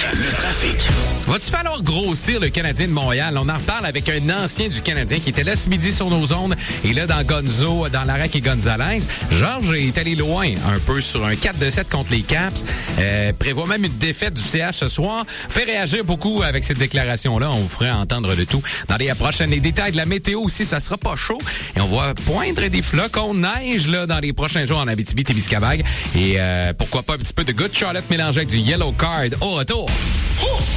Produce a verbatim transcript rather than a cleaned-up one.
le trafic. Va-tu falloir grossir le Canadien de Montréal? On en reparle avec un ancien du Canadien qui était là ce midi sur nos ondes et là dans Gonzo, dans Larac et Gonzalez. Georges est allé loin un peu sur un quatre deux sept contre les Caps. Euh, prévoit même une défaite du C H ce soir. Fait réagir beaucoup avec cette déclaration-là. On vous ferait entendre le tout dans les prochaines. Les détails de la météo aussi, ça sera pas chaud. Et on va poindre des flocons de neige là, dans les prochains jours en Abitibi-Témiscamingue. Et euh, pourquoi pas un petit peu de Good Charlotte mélangé avec du Yellow Card au retour. Oh!